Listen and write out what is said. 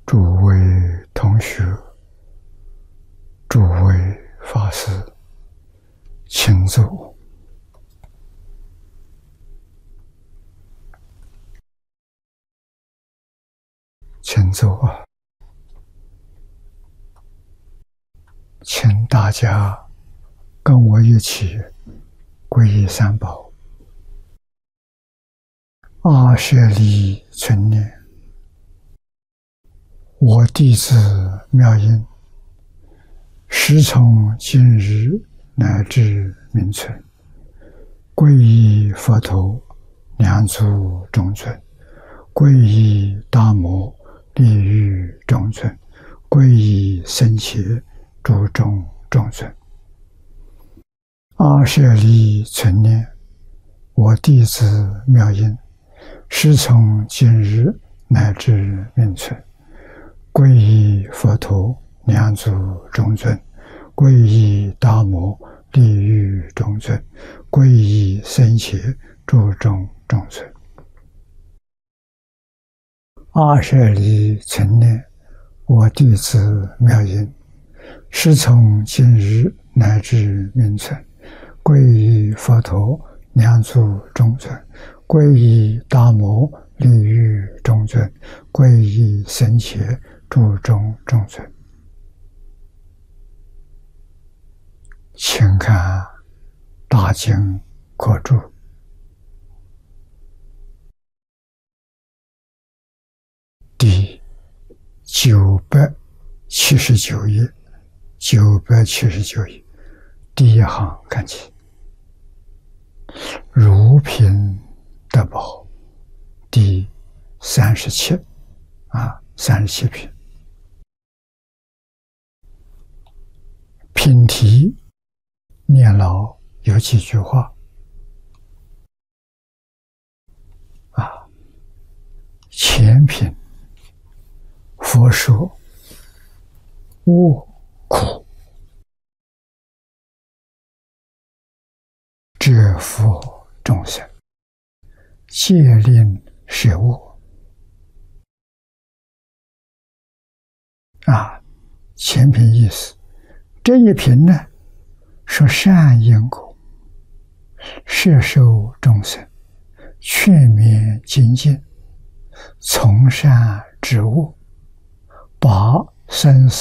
诸位同学，诸位法师，请坐。请坐啊！请大家跟我一起皈依三宝。阿舍利存念，我弟子妙音，时从今日乃至明存，皈依佛陀，两足中尊；皈依大摩，利欲中尊；皈依僧伽，诸众中尊。阿舍利存念，我弟子妙音，时从今日乃至明存，皈依佛陀，两足中尊；皈依大摩，利欲中尊；皈依僧伽，诸众中尊。阿舍利存念，我弟子妙音，时从今日乃至明存，皈依佛陀，两足中尊；皈依大摩，利欲中尊；皈依僧伽，诸众中尊。请看大经课注第979页，979页第一行看起，如品德宝第37品。品题念老有几句话前品佛说我苦，折伏众生，戒令舍我。前品意思，这一品呢，说善因果，摄受众生，劝勉精进，从善止恶，把生死